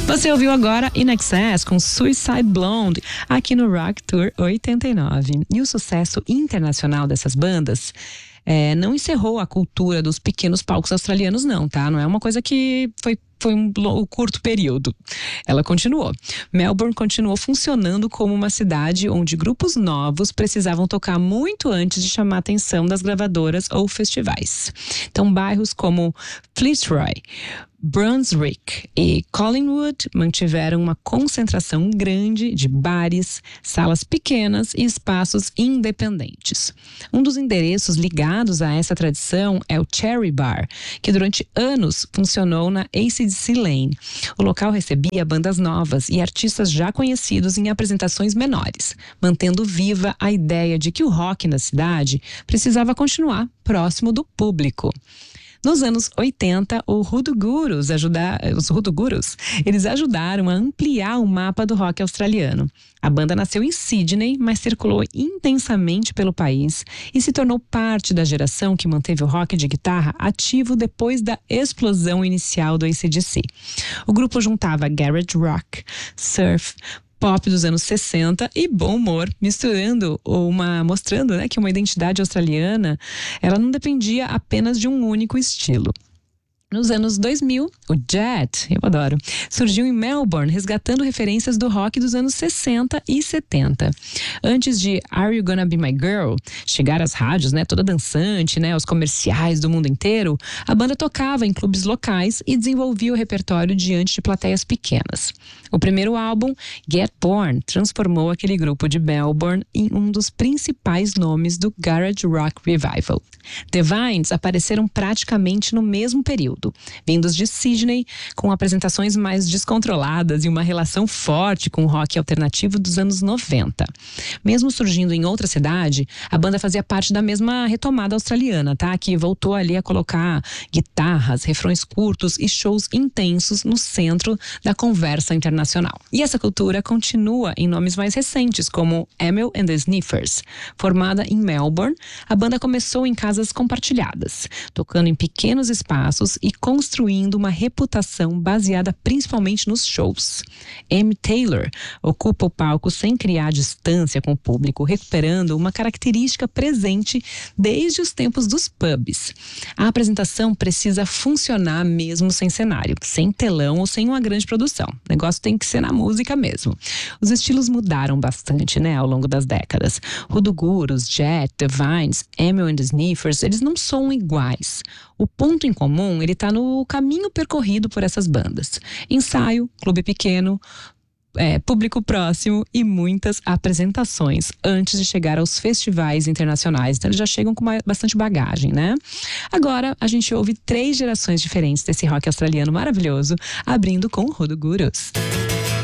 Você ouviu agora In Excess com Suicide Blonde aqui no Rock Tour 89. E o sucesso internacional dessas bandas não encerrou a cultura dos pequenos palcos australianos não, tá? Não é uma coisa que foi um curto período. Ela continuou. Melbourne continuou funcionando como uma cidade onde grupos novos precisavam tocar muito antes de chamar a atenção das gravadoras ou festivais. Então, bairros como Fitzroy, Brunswick e Collingwood mantiveram uma concentração grande de bares, salas pequenas e espaços independentes. Um dos endereços ligados a essa tradição é o Cherry Bar, que durante anos funcionou na AC/DC Lane. O local recebia bandas novas e artistas já conhecidos em apresentações menores, mantendo viva a ideia de que o rock na cidade precisava continuar próximo do público. Nos anos 80, os Hoodoo Gurus, eles ajudaram a ampliar o mapa do rock australiano. A banda nasceu em Sydney, mas circulou intensamente pelo país e se tornou parte da geração que manteve o rock de guitarra ativo depois da explosão inicial do AC/DC. O grupo juntava garage rock, surf, pop dos anos 60 e bom humor, mostrando que uma identidade australiana, ela não dependia apenas de um único estilo. Nos anos 2000, o Jet, eu adoro, surgiu em Melbourne, resgatando referências do rock dos anos 60 e 70. Antes de Are You Gonna Be My Girl chegar às rádios, toda dançante, aos comerciais do mundo inteiro, a banda tocava em clubes locais e desenvolvia o repertório diante de plateias pequenas. O primeiro álbum, Get Born, transformou aquele grupo de Melbourne em um dos principais nomes do Garage Rock Revival. The Vines apareceram praticamente no mesmo período, vindos de Sydney, com apresentações mais descontroladas e uma relação forte com o rock alternativo dos anos 90. Mesmo surgindo em outra cidade, a banda fazia parte da mesma retomada australiana, que voltou ali a colocar guitarras, refrões curtos e shows intensos no centro da conversa internacional. E essa cultura continua em nomes mais recentes, como Emil and the Sniffers. Formada em Melbourne, a banda começou em casas compartilhadas, tocando em pequenos espaços e construindo uma reputação baseada principalmente nos shows. Amy Taylor ocupa o palco sem criar distância com o público, recuperando uma característica presente desde os tempos dos pubs. A apresentação precisa funcionar mesmo sem cenário, sem telão ou sem uma grande produção. O negócio tem que ser na música mesmo. Os estilos mudaram bastante, ao longo das décadas. Hoodoo Gurus, Jet, The Vines, Emil and the Sniffers, eles não são iguais. O ponto em comum, ele está no caminho percorrido por essas bandas. Ensaio, clube pequeno, público próximo e muitas apresentações antes de chegar aos festivais internacionais. Então eles já chegam com bastante bagagem, Agora a gente ouve 3 gerações diferentes desse rock australiano maravilhoso, abrindo com Hoodoo Gurus.